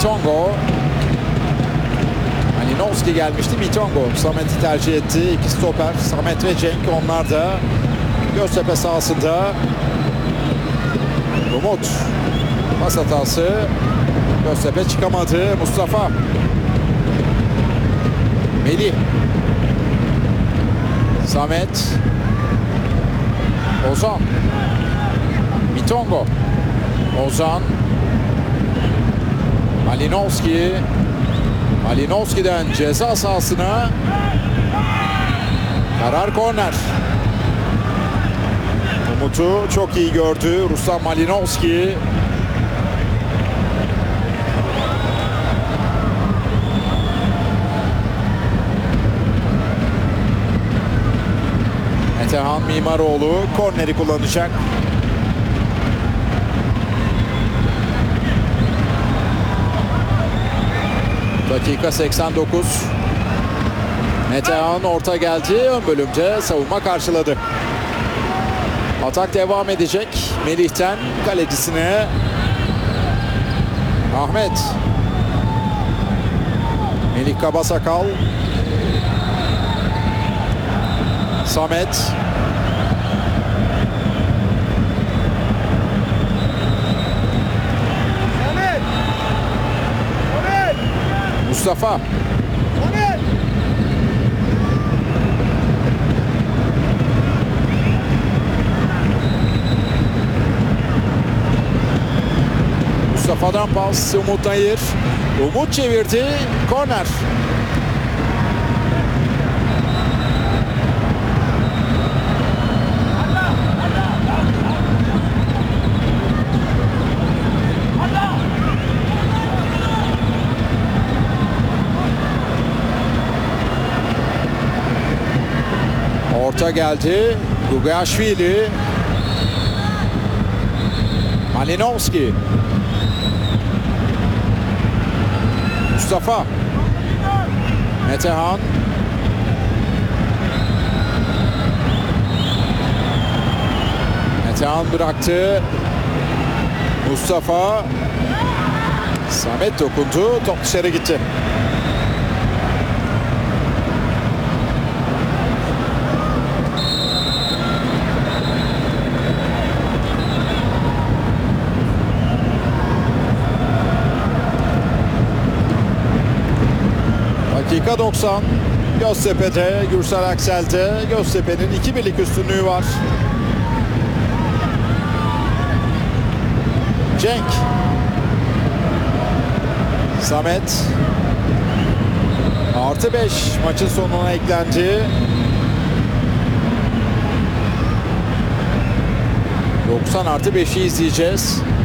Mitongo. Malinowski gelmişti. Mitongo Samet'i tercih etti. İki stoper Samet ve Cenk, onlar da Göztepe sahasında. Umut pas hatası. Göztepe çıkamadı. Mustafa. Melih. Samet. Ozan. Mitongo. Ozan. Malinowski. Malinowski'den ceza sahasına. Karar korner. Umut'u çok iyi gördü Ruslan Malinowski. Metehan Mimaroğlu korneri kullanacak. Dakika 89. Metehan orta geldi. Ön bölümde savunma karşıladı. Atak devam edecek. Melih'ten kalecisine. Ahmet. Melih Kabasakal. Samet. Mustafa. Mustafa'dan pas. Umut Nayır. Umut çevirdi. Korner. Orta geldi. Gugaşvili. Malinowski. Mustafa. Metehan. Metehan bıraktı. Mustafa. Samet dokundu. Top dışarı gitti. Dakika 90. Göztepe'de, Gürsel Aksel'de. Göztepe'nin 2-1'lik üstünlüğü var. Cenk. Samet. +5 maçın sonuna eklendi. 90+5'i izleyeceğiz.